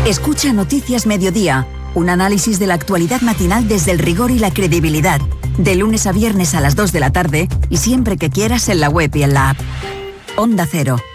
Escucha Noticias Mediodía, un análisis de la actualidad matinal desde el rigor y la credibilidad. De lunes a viernes a las 2 de la tarde y siempre que quieras en la web y en la app. Onda Cero,